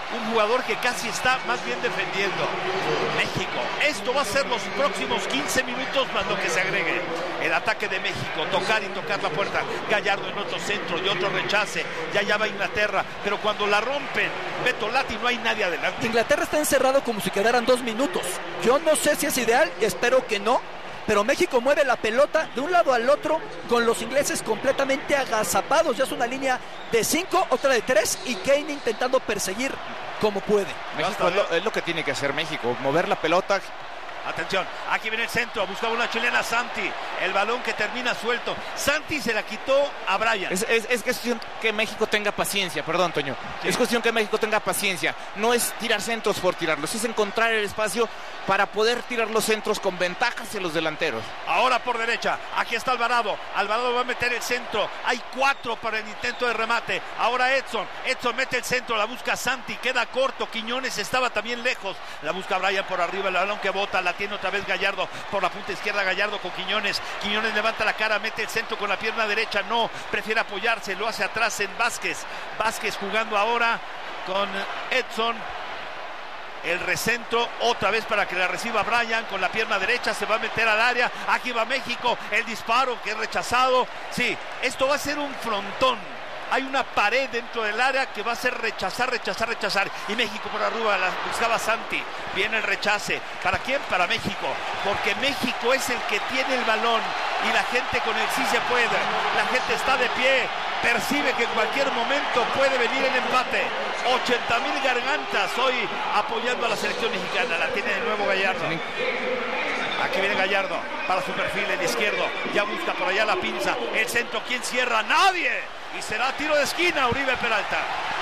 un jugador que casi está más bien defendiendo. México, esto va a ser los próximos quince minutos más lo que se agregue. El ataque de México, tocar y tocar la puerta. Gallardo en otro centro y otro rechace. Ya ya va Inglaterra, pero cuando la rompen, Beto Lati, no hay nadie adelante. Inglaterra está encerrado como si quedaran dos minutos. Yo no sé si es ideal, espero que no, pero México mueve la pelota de un lado al otro con los ingleses completamente agazapados. Ya es una línea de cinco, otra de tres y Kane intentando perseguir como puede. México es lo, es lo que tiene que hacer México, mover la pelota. Atención, aquí viene el centro, buscaba una chilena Santi, el balón que termina suelto. Santi se la quitó a Brian. Es, es, es cuestión que México tenga paciencia, perdón, Toño. Sí. Es cuestión que México tenga paciencia. No es tirar centros por tirarlos, es encontrar el espacio para poder tirar los centros con ventaja hacia los delanteros. Ahora por derecha, aquí está Alvarado. Alvarado va a meter el centro. Hay cuatro para el intento de remate. Ahora Edson. Edson mete el centro, la busca Santi, queda corto. Quiñones estaba también lejos. La busca Brian por arriba, el balón que bota, la tiene otra vez Gallardo por la punta izquierda. Gallardo con Quiñones. Quiñones levanta la cara, mete el centro con la pierna derecha. No, prefiere apoyarse, lo hace atrás en Vázquez. Vázquez jugando ahora con Edson. El recentro otra vez para que la reciba Brian con la pierna derecha, se va a meter al área. Aquí va México, el disparo que es rechazado. Sí, esto va a ser un frontón. Hay una pared dentro del área que va a ser rechazar, rechazar, rechazar. Y México por arriba, la buscaba Santi. Viene el rechace. ¿Para quién? Para México. Porque México es el que tiene el balón. Y la gente con el sí se puede. La gente está de pie. Percibe que en cualquier momento puede venir el empate. ochenta mil gargantas hoy apoyando a la selección mexicana. La tiene de nuevo Gallardo. Aquí viene Gallardo para su perfil, el izquierdo. Ya busca por allá la pinza. El centro, ¿quién cierra? ¡Nadie! Y será tiro de esquina, Uribe Peralta.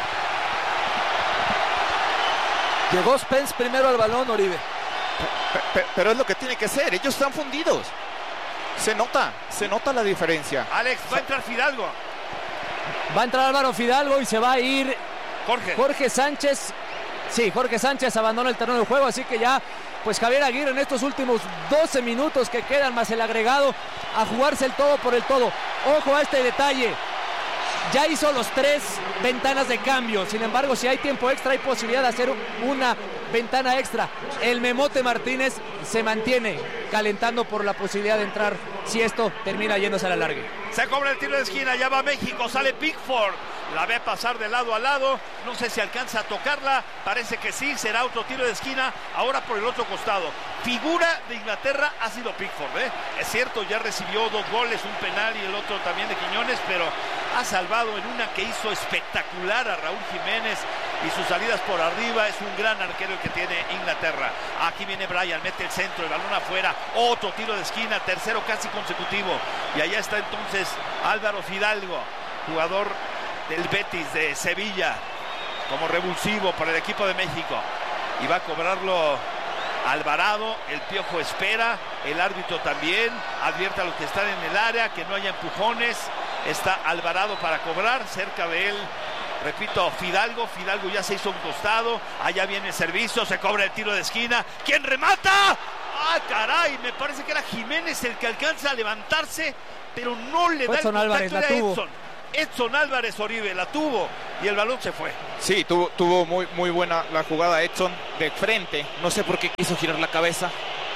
Llegó Spence primero al balón, Uribe. Pero, pero es lo que tiene que ser. Ellos están fundidos. Se nota, se nota la diferencia. Alex, va a entrar Fidalgo. Va a entrar Álvaro Fidalgo y se va a ir Jorge. Jorge Sánchez. Sí, Jorge Sánchez abandona el terreno de juego, así que ya, pues Javier Aguirre en estos últimos doce minutos que quedan más el agregado, a jugarse el todo por el todo. Ojo a este detalle. Ya hizo los tres ventanas de cambio. Sin embargo, si hay tiempo extra, hay posibilidad de hacer una ventana extra. El Memote Martínez se mantiene calentando por la posibilidad de entrar si esto termina yéndose a la larga. Se cobra el tiro de esquina, ya va México, sale Pickford. La ve pasar de lado a lado, no sé si alcanza a tocarla, parece que sí, será otro tiro de esquina, ahora por el otro costado. Figura de Inglaterra ha sido Pickford, ¿eh? Es cierto, ya recibió dos goles, un penal y el otro también de Quiñones, pero ha salvado en una que hizo espectacular a Raúl Jiménez y sus salidas por arriba. Es un gran arquero el que tiene Inglaterra. Aquí viene Brian, mete el centro, el balón afuera, otro tiro de esquina, tercero casi consecutivo. Y allá está entonces Álvaro Fidalgo, jugador del Betis de Sevilla, como revulsivo para el equipo de México. Y va a cobrarlo Alvarado. El Piojo espera, el árbitro también advierte a los que están en el área que no haya empujones. Está Alvarado para cobrar, cerca de él, repito, Fidalgo. Fidalgo ya se hizo un costado, allá viene el servicio, se cobra el tiro de esquina. ¿Quién remata? ¡Ah, caray! Me parece que era Jiménez el que alcanza a levantarse, pero no le da el contacto. Álvarez la tuvo. Edson. Edson Álvarez Oribe la tuvo y el balón se fue. Sí, tuvo, tuvo muy, muy buena la jugada Edson de frente. No sé por qué quiso girar la cabeza.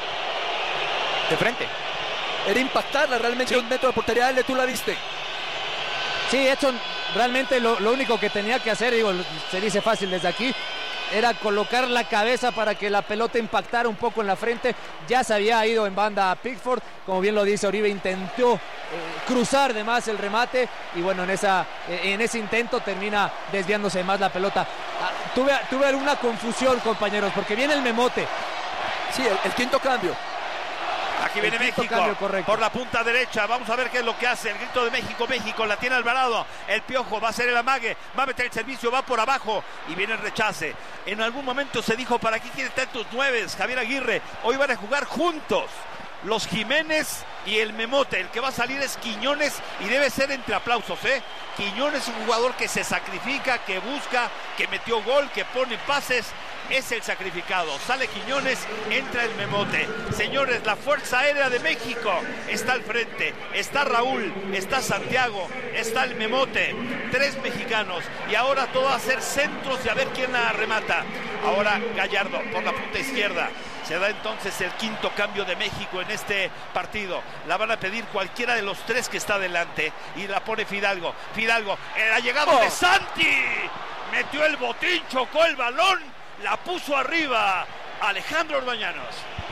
De frente. Era impactarla realmente, sí. Un metro de portería. Ale, ¿tú la viste? Sí, Edson realmente lo, lo único que tenía que hacer, digo, se dice fácil desde aquí, era colocar la cabeza para que la pelota impactara un poco en la frente. Ya se había ido en banda a Pickford, como bien lo dice Oribe, intentó eh, cruzar de más el remate y bueno, en, esa, eh, en ese intento termina desviándose más la pelota. Ah, tuve, tuve alguna confusión, compañeros, porque viene el Memote. Sí, el, el quinto cambio. Aquí viene México por la punta derecha. Vamos a ver qué es lo que hace. El grito de México, México, la tiene Alvarado. El Piojo va a hacer el amague, va a meter el servicio, va por abajo y viene el rechace. En algún momento se dijo, ¿para qué quiere tantos nueves, Javier Aguirre? Hoy van a jugar juntos los Jiménez y el Memote. El que va a salir es Quiñones y debe ser entre aplausos, ¿eh? Quiñones es un jugador que se sacrifica, que busca, que metió gol, que pone pases es el sacrificado. Sale Quiñones, entra el Memote. Señores, la Fuerza Aérea de México está al frente. Está Raúl, está Santiago, está el Memote. Tres mexicanos. Y ahora todo a hacer centros y a ver quién la remata. Ahora Gallardo por la punta izquierda. Se da entonces el quinto cambio de México en este partido. La van a pedir cualquiera de los tres que está adelante. Y la pone Fidalgo. Fidalgo, en la llegada oh. de Santi. Metió el botín, chocó el balón. La puso arriba Alejandro Orbañanos.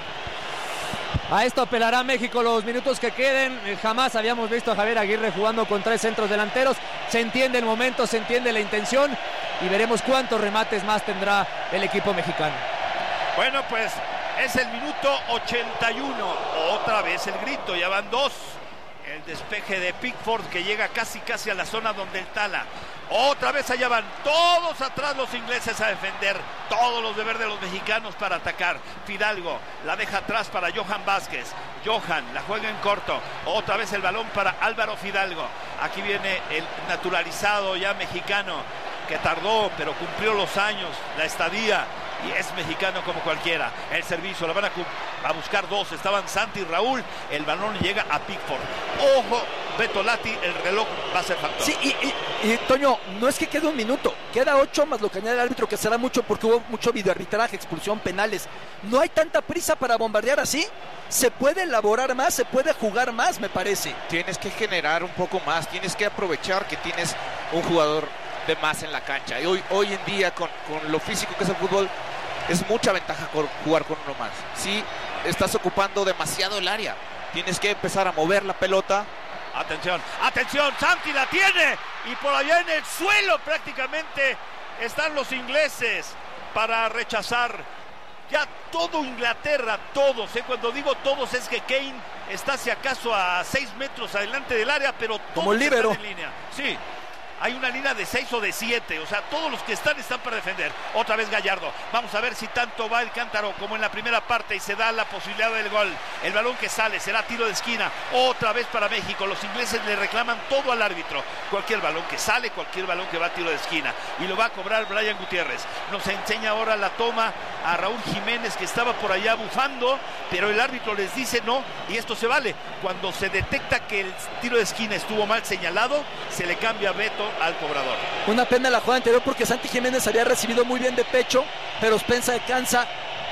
A esto apelará México los minutos que queden. Jamás habíamos visto a Javier Aguirre jugando con tres centros delanteros. Se entiende el momento, se entiende la intención. Y veremos cuántos remates más tendrá el equipo mexicano. Bueno, pues es el minuto ochenta y uno. Otra vez el grito, ya van dos. El despeje de Pickford que llega casi casi a la zona donde el Tala. Otra vez allá van todos atrás los ingleses a defender. Todos los de verde los mexicanos para atacar. Fidalgo la deja atrás para Johan Vázquez. Johan la juega en corto. Otra vez el balón para Álvaro Fidalgo. Aquí viene el naturalizado ya mexicano que tardó pero cumplió los años, la estadía. Y es mexicano como cualquiera. El servicio, la van a, a buscar dos. Estaban Santi y Raúl. El balón llega a Pickford. Ojo, Beto Lati, el reloj va a ser factor. Sí, y, y, y Toño, no es que quede un minuto. Queda ocho más lo que añade el árbitro, que será mucho porque hubo mucho videoarbitraje, expulsión, penales. No hay tanta prisa para bombardear así. Se puede elaborar más, se puede jugar más, me parece. Tienes que generar un poco más. Tienes que aprovechar que tienes un jugador de más en la cancha. Y hoy, hoy en día, con, con lo físico que es el fútbol, es mucha ventaja jugar con uno más. Si estás ocupando demasiado el área, tienes que empezar a mover la pelota. Atención, atención, Santi la tiene. Y por allá en el suelo prácticamente están los ingleses para rechazar. Ya todo Inglaterra, todos, ¿eh? Cuando digo todos es que Kane está si acaso a seis metros adelante del área, pero todos como el líbero están en línea. Sí. Hay una línea de seis o de siete, o sea, todos los que están están para defender. Otra vez Gallardo. Vamos a ver si tanto va el cántaro como en la primera parte y se da la posibilidad del gol. El balón que sale será tiro de esquina. Otra vez para México. Los ingleses le reclaman todo al árbitro. Cualquier balón que sale, cualquier balón que va a tiro de esquina. Y lo va a cobrar Brian Gutiérrez. Nos enseña ahora la toma a Raúl Jiménez, que estaba por allá bufando, pero el árbitro les dice no, y esto se vale. Cuando se detecta que el tiro de esquina estuvo mal señalado, se le cambia veto al cobrador. Una pena la jugada anterior porque Santi Jiménez había recibido muy bien de pecho, pero Spencer alcanza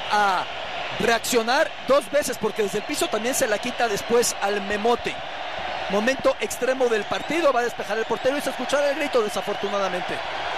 a reaccionar dos veces porque desde el piso también se la quita después al Memote. Momento extremo del partido, va a despejar el portero y se escuchará el grito desafortunadamente.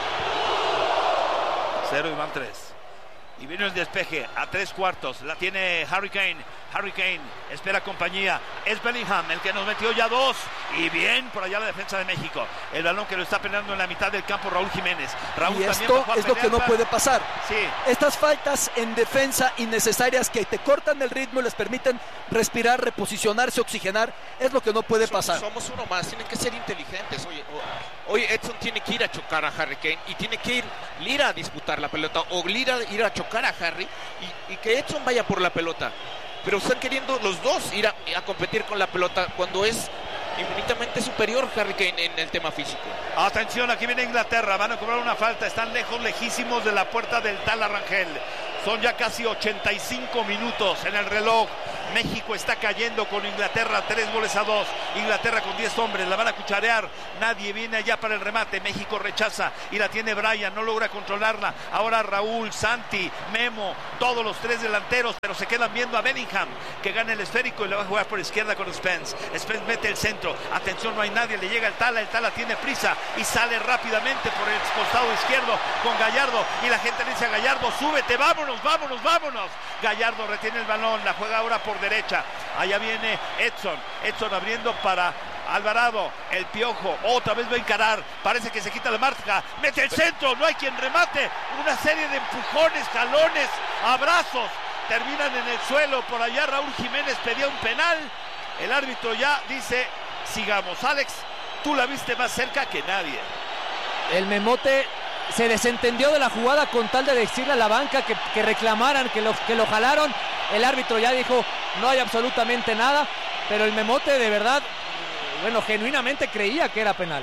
Cero y van tres. Y viene el despeje a tres cuartos. La tiene Harry Kane. Harry Kane espera compañía. Es Bellingham el que nos metió ya dos. Y bien por allá la defensa de México. El balón que lo está peleando en la mitad del campo Raúl Jiménez. Raúl y esto es lo que no puede pasar. Sí. Estas faltas en defensa innecesarias que te cortan el ritmo y les permiten respirar, reposicionarse, oxigenar, es lo que no puede pasar. Somos uno más, tienen que ser inteligentes. Oye, hoy Edson tiene que ir a chocar a Harry Kane y tiene que ir Lira a disputar la pelota o Lira ir a chocar a Harry y, y que Edson vaya por la pelota. Pero están queriendo los dos ir a, a competir con la pelota cuando es infinitamente superior Harry Kane en el tema físico. Atención, aquí viene Inglaterra, van a cobrar una falta, están lejos, lejísimos de la puerta del Tala Rangel. Son ya casi ochenta y cinco minutos en el reloj. México está cayendo con Inglaterra, tres goles a dos. Inglaterra con diez hombres, la van a cucharear. Nadie viene allá para el remate. México rechaza y la tiene Brian, no logra controlarla. Ahora Raúl, Santi, Memo, todos los tres delanteros, pero se quedan viendo a Bellingham, que gana el esférico y le va a jugar por izquierda con Spence. Spence mete el centro. Atención, no hay nadie, le llega el Tala. El Tala tiene prisa y sale rápidamente por el costado izquierdo con Gallardo. Y la gente le dice a Gallardo, súbete, vámonos, vámonos, vámonos. Gallardo retiene el balón, la juega ahora por derecha. Allá viene Edson. Edson abriendo para Alvarado. El Piojo otra vez va a encarar. Parece que se quita la marca. Mete el centro. No hay quien remate. Una serie de empujones, jalones, abrazos. Terminan en el suelo. Por allá Raúl Jiménez pedía un penal. El árbitro ya dice sigamos. Alex, tú la viste más cerca que nadie. El Memote se desentendió de la jugada con tal de decirle a la banca que, que reclamaran, que lo, que lo jalaron. El árbitro ya dijo no hay absolutamente nada, pero el Memote de verdad, bueno, genuinamente creía que era penal.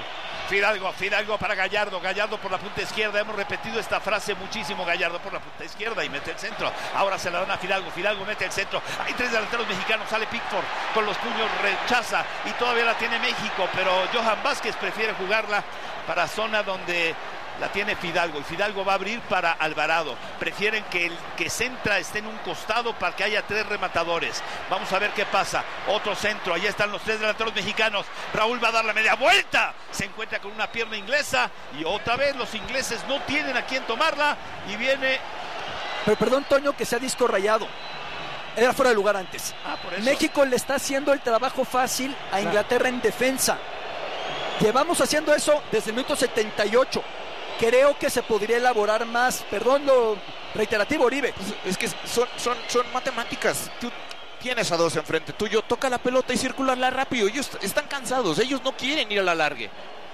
Fidalgo, Fidalgo para Gallardo, Gallardo por la punta izquierda, hemos repetido esta frase muchísimo, Gallardo por la punta izquierda y mete el centro, ahora se la dan a Fidalgo, Fidalgo mete el centro, hay tres delanteros mexicanos, sale Pickford con los puños, rechaza y todavía la tiene México, pero Johan Vázquez prefiere jugarla para zona donde la tiene Fidalgo y Fidalgo va a abrir para Alvarado. Prefieren que el que centra esté en un costado para que haya tres rematadores. Vamos a ver qué pasa. Otro centro, ahí están los tres delanteros mexicanos. Raúl va a dar la media vuelta. Se encuentra con una pierna inglesa y otra vez los ingleses no tienen a quién tomarla y viene... Pero perdón, Toño, que sea disco rayado. Era fuera de lugar antes. Ah, por eso. México le está haciendo el trabajo fácil a Inglaterra en defensa. Llevamos haciendo eso desde el minuto setenta y ocho. Creo que se podría elaborar más. Perdón lo reiterativo, Oribe. Pues es que son, son, son matemáticas. Tú tienes a dos enfrente tuyo, toca la pelota y circularla rápido. Ellos están cansados, ellos no quieren ir a la largue.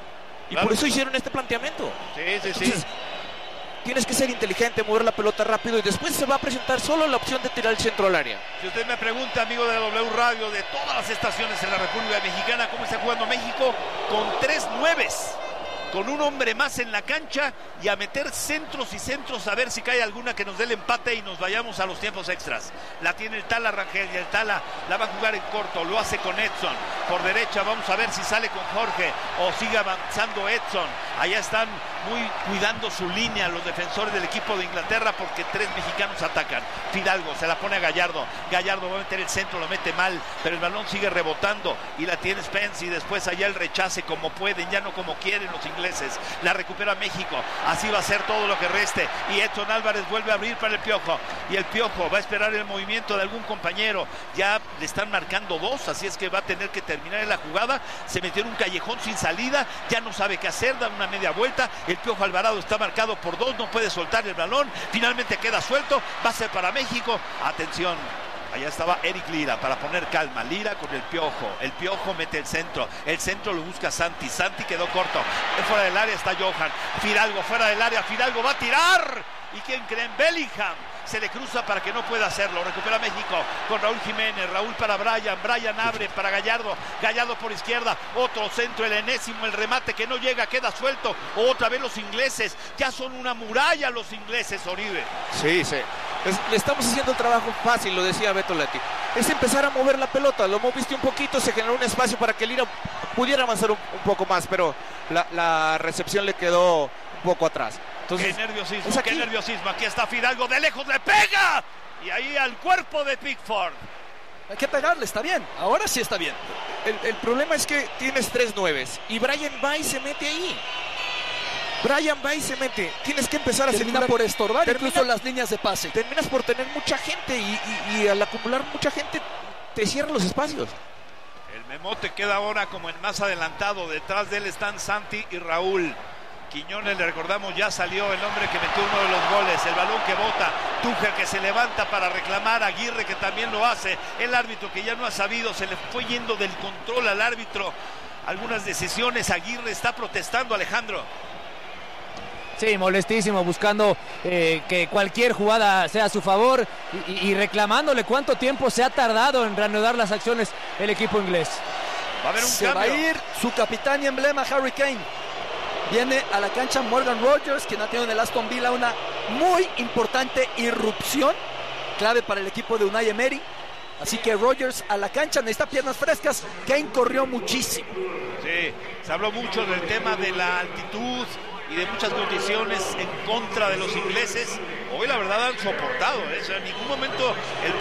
Y claro, por eso hicieron este planteamiento. Sí, sí, Entonces, sí. Tienes que ser inteligente, mover la pelota rápido y después se va a presentar solo la opción de tirar el centro al área. Si usted me pregunta, amigo de W Radio, de todas las estaciones en la República Mexicana, ¿cómo está jugando México? Con tres nueves. Con un hombre más en la cancha y a meter centros y centros a ver si cae alguna que nos dé el empate y nos vayamos a los tiempos extras. La tiene el Tala Rangel y el Tala la va a jugar en corto, lo hace con Edson. Por derecha vamos a ver si sale con Jorge o sigue avanzando Edson. Allá están muy cuidando su línea los defensores del equipo de Inglaterra porque tres mexicanos atacan. Fidalgo se la pone a Gallardo. Gallardo va a meter el centro, lo mete mal, pero el balón sigue rebotando y la tiene Spence y después allá el rechace como pueden, ya no como quieren los ingleses. La recupera México, así va a ser todo lo que reste y Edson Álvarez vuelve a abrir para el Piojo y el Piojo va a esperar el movimiento de algún compañero, ya le están marcando dos, así es que va a tener que terminar en la jugada, se metió en un callejón sin salida, ya no sabe qué hacer, da una media vuelta, el Piojo Alvarado está marcado por dos, no puede soltar el balón, finalmente queda suelto, va a ser para México, atención. Allá estaba Eric Lira para poner calma. Lira con el Piojo. El Piojo mete el centro. El centro lo busca Santi. Santi quedó corto. Fuera del área está Johan. Fidalgo fuera del área. Fidalgo va a tirar. ¿Y quién creen? Bellingham. Se le cruza para que no pueda hacerlo. Recupera México con Raúl Jiménez. Raúl para Brian. Brian abre para Gallardo. Gallardo por izquierda. Otro centro, el enésimo. El remate que no llega, queda suelto. Otra vez los ingleses. Ya son una muralla los ingleses, Oribe. Sí, sí. Es, le estamos haciendo el trabajo fácil, lo decía Beto Lati. Es empezar a mover la pelota. Lo moviste un poquito, se generó un espacio para que Lira pudiera avanzar un, un poco más, pero la, la recepción le quedó un poco atrás. Entonces, qué nerviosismo, qué nerviosismo. Aquí está Fidalgo, de lejos le pega. Y ahí al cuerpo de Pickford. Hay que pegarle, está bien. Ahora sí está bien. El, el problema es que tienes tres nueves y Brian Bay se mete ahí. Brian Bay se mete, tienes que empezar a termina circular. por estorbar termina, incluso las líneas de pase. Terminas por tener mucha gente y, y, y al acumular mucha gente te cierra los espacios. El Memote queda ahora como el más adelantado, detrás de él están Santi y Raúl. Quiñones, le recordamos, ya salió el hombre que metió uno de los goles, el balón que bota, Tuchel que se levanta para reclamar, Aguirre que también lo hace, el árbitro que ya no ha sabido, se le fue yendo del control al árbitro, algunas decisiones, Aguirre está protestando, Alejandro. Sí, molestísimo, buscando eh, que cualquier jugada sea a su favor y, y reclamándole cuánto tiempo se ha tardado en reanudar las acciones el equipo inglés. Va a haber un se cambio. va a ir su capitán y emblema Harry Kane. Viene a la cancha Morgan Rogers, quien ha tenido en el Aston Villa una muy importante irrupción, clave para el equipo de Unai Emery. Así que Rogers a la cancha, necesita piernas frescas. Kane corrió muchísimo. Sí, se habló mucho del tema de la altitud y de muchas condiciones en contra de los ingleses. Hoy la verdad han soportado, ¿eh? O sea, en ningún momento el